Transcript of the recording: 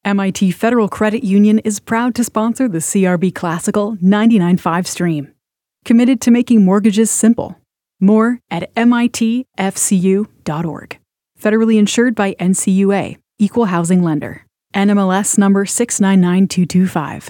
MIT Federal Credit Union is proud to sponsor the CRB Classical 99.5 stream. Committed to making mortgages simple. More at mitfcu.org. Federally insured by NCUA, Equal Housing Lender. NMLS number 699225.